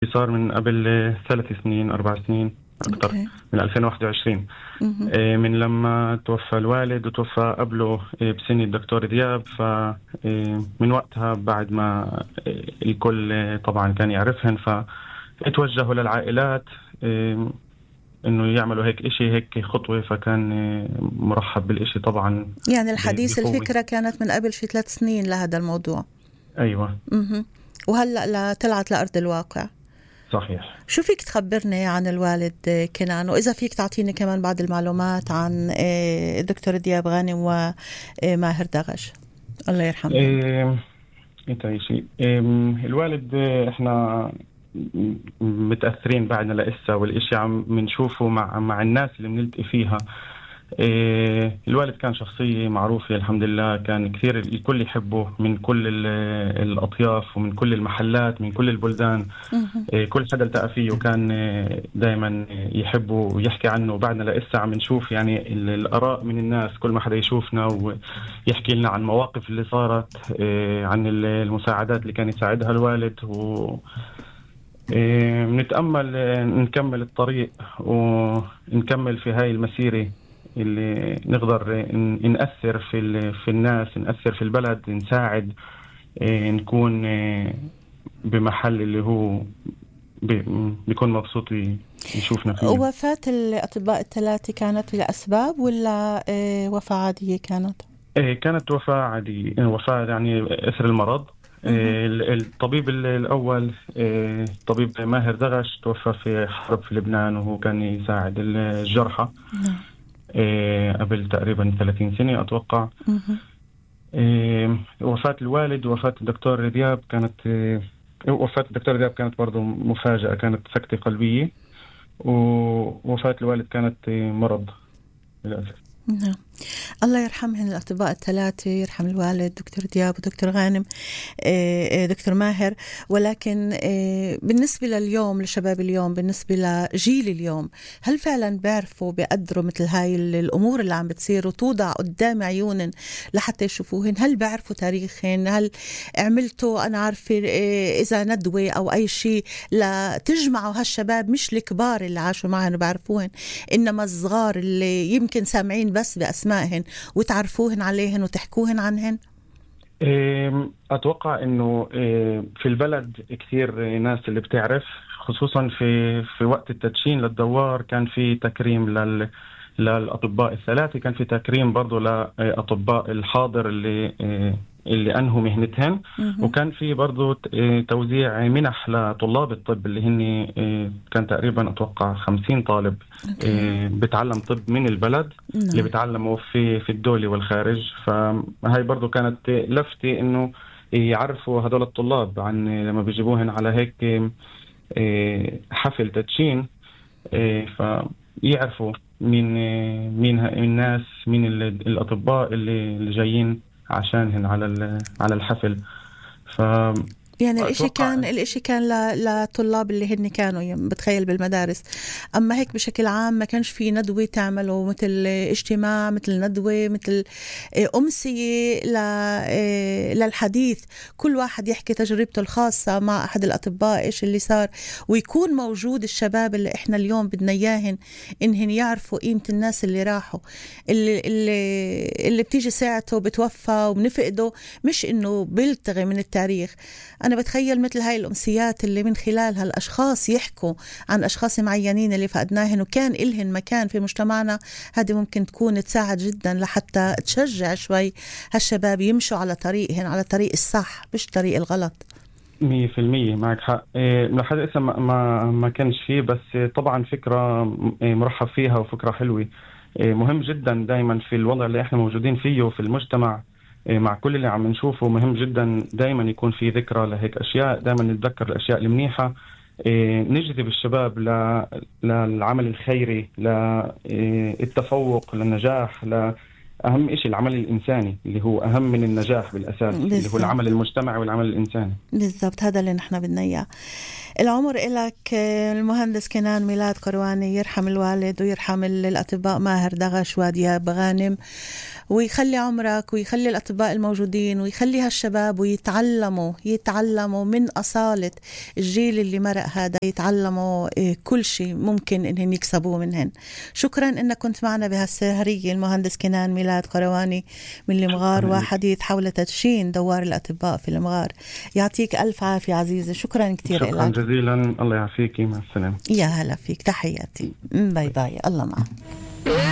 صار من قبل 3 سنين 4 سنين أكثر، من 2021. من لما توفى الوالد وتوفى قبله بسنة الدكتور دياب، فمن وقتها بعد ما الكل طبعا كان يعرفهن فاتوجهوا للعائلات إنه يعملوا هيك إشي، هيك خطوة، فكان مرحب بالإشي طبعا. يعني الحديث الفكرة كانت من قبل شي 3 سنين لهذا الموضوع. أيوة. وهلأ طلعت لأرض الواقع. صحيح. شو فيك تخبرني عن الوالد كنان، وإذا فيك تعطيني كمان بعض المعلومات عن الدكتور دياب غانم وماهر دغش الله يرحمه. تعيشي. الوالد احنا متأثرين بعدنا لإسا، والإشي عم بنشوفه مع الناس اللي بنلتقي فيها. الوالد كان شخصية معروفة الحمد لله، كان كثير الكل يحبه من كل الأطياف ومن كل المحلات من كل البلدان. كل حدا التقى فيه وكان دائما يحبه ويحكي عنه. بعدنا لإسا عم نشوف يعني الآراء من الناس، كل ما حدا يشوفنا ويحكي لنا عن مواقف اللي صارت، عن المساعدات اللي كان يساعدها الوالد، نتأمل نكمل الطريق ونكمل في هاي المسيرة اللي نقدر نأثر في الناس، نأثر في البلد، نساعد، نكون بمحل اللي هو بيكون مبسوط يشوفنا فيه. وفاة الأطباء الثلاثة كانت لأسباب ولا وفاة عادية كانت؟ كانت وفاة عادية، وفاة يعني أثر المرض. الطبيب الأول طبيب ماهر دغش توفى في حرب في لبنان، وهو كان يساعد الجرحى قبل تقريبا 30 سنة أتوقع. وفاة الوالد ووفاة الدكتور دياب كانت وفاة الدكتور دياب كانت برضو مفاجأة، كانت سكتة قلبية، ووفاة الوالد كانت مرض للأسف. نعم. الله يرحمهم الأطباء الثلاثة، يرحم الوالد دكتور دياب ودكتور غانم دكتور ماهر. ولكن بالنسبة لليوم، لشباب اليوم، بالنسبة لجيل اليوم، هل فعلا بيعرفوا بيقدروا مثل هاي الأمور اللي عم بتصير وتوضع قدام عيونهم لحتى يشوفوهن؟ هل بيعرفوا تاريخهن؟ هل عملتوا أنا عارفة إذا ندوة أو أي شيء لتجمعوا هالشباب، مش الكبار اللي عاشوا معهن وبعرفوهن، إنما الصغار اللي يمكن سامعين بس بأسمائهن وتعرفوهن عليهن وتحكوهن عنهن؟ أتوقع إنه في البلد كثير ناس اللي بتعرف، خصوصا في وقت التدشين للدوار كان في تكريم للأطباء الثلاثة، كان في تكريم برضو لأطباء الحاضر اللي أنهوا مهنتهن، وكان في برضو توزيع منح لطلاب الطب اللي هن كان تقريبا أتوقع 50 طالب بتعلم طب من البلد اللي بتعلموا في الدولة والخارج. فهاي برضو كانت لفتة إنه يعرفوا هدول الطلاب عن لما بيجيبوهن على هيك حفل تدشين، فيعرفوا مين الناس، مين الأطباء اللي جايين عشانهن على الحفل. يعني الاشي كان لطلاب اللي هن كانوا بتخيل بالمدارس. اما هيك بشكل عام ما كانش في ندوة تعملوا مثل اجتماع، مثل ندوة، مثل أمسية للحديث، كل واحد يحكي تجربته الخاصة مع أحد الأطباء إيش اللي صار، ويكون موجود الشباب اللي إحنا اليوم بدنا إياهن إنهن يعرفوا قيمة الناس اللي راحوا، اللي بتيجي ساعته بتوفى وبنفقده، مش إنه بيلتغي من التاريخ. أنا بتخيل مثل هاي الأمسيات اللي من خلالها الأشخاص يحكوا عن أشخاص معينين اللي فقدناهن وكان إلهن مكان في مجتمعنا، هذه ممكن تكون تساعد جدا لحتى تشجع شوي هالشباب يمشوا على طريقهن، على طريق الصح مش طريق الغلط. 100% معك حق. لحد إسا ما كانش فيه، بس طبعا فكرة مرحب فيها وفكرة حلوة. مهم جدا دايما في الوضع اللي احنا موجودين فيه وفي المجتمع مع كل اللي عم نشوفه، مهم جدا دائما يكون في ذكرى لهيك أشياء، دائما نتذكر الأشياء المنيحة، نجذب الشباب للعمل الخيري، للتفوق، للنجاح، أهم إشي العمل الإنساني اللي هو أهم من النجاح بالأساس، اللي هو العمل المجتمعي والعمل الإنساني. بالضبط، هذا اللي نحن بدنا إياه. العمر إلك المهندس كنان ميلاد قرواني، يرحم الوالد ويرحم الأطباء ماهر دغش ودياب غانم، ويخلي عمرك ويخلي الأطباء الموجودين ويخلي هالشباب يتعلموا من أصالة الجيل اللي مرق هذا، يتعلموا كل شيء ممكن إنهم يكسبوه منهن. شكرا إنك كنت معنا بهالسهرية المهندس كنان ميلاد قرواني من المغار وحديث حول تدشين دوار الأطباء في المغار. يعطيك ألف عافية عزيزة، شكرا كتير لك. شكرا جزيلا، الله يعافيكي، مع السلامة. يا هلا فيك، تحياتي، باي باي، الله معك.